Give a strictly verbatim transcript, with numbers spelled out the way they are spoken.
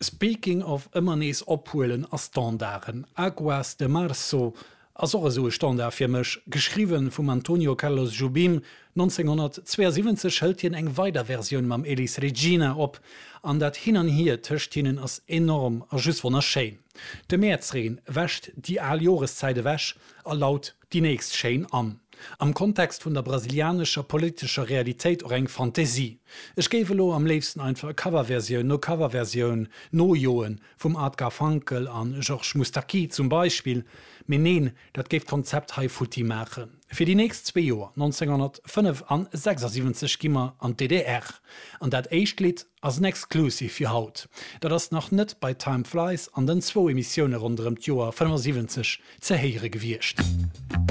Speaking of immer nees opholen as Standarden, Aguas de Marzo, as so Standard fir mech, geschrieben vum Antonio Carlos Jobim, neunzehnhundertzweiundsiebzig hält hien eng Weiterversion mam Elis Regina op, an dat hin an hier töcht hinnen ass enorm a just von der Schein. De Märzreen wäscht die Aljoreszeit wäsch, erlaut die nächst Schein an. Am Kontext vun der brasilianischer politischer Realität or eng Fantasie. Ich gebe lo am liebsten einfach Coverversion, no Coverversion, no Joen vom Art Garfunkel an Georges Moustaki zum Beispiel. Menen, dat geeft Konzept Haifuti machen. Für die nächst zwei Jahre, neunzehnhundertfünf an sechsundsiebzig gimmer an D D R. An dat Eichtlied als ein Exklusiv für Haut. Da das noch net bei Time Flies an den zwei Emissionen rund um Jahr fünfundsiebzig zerheere gewirrscht.